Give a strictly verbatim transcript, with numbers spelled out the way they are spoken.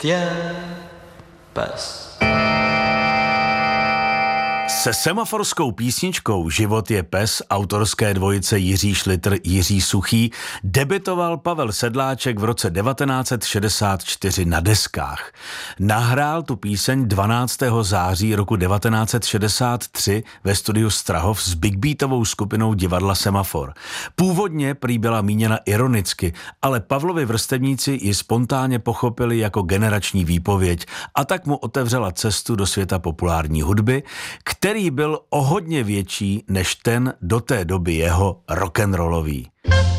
Tiens, pes. Se semaforskou písničkou Život je pes autorské dvojice Jiří Šlitr, Jiří Suchý debitoval Pavel Sedláček v roce devatenáct set šedesát čtyři na deskách. Nahrál tu píseň dvanáctého září roku devatenáct set šedesát tři ve studiu Strahov s big beatovou skupinou divadla Semafor. Původně prý byla míněna ironicky, ale Pavlovi vrstevníci ji spontánně pochopili jako generační výpověď a tak mu otevřela cestu do světa populární hudby, který byl o hodně větší než ten do té doby jeho rock'n'rollový.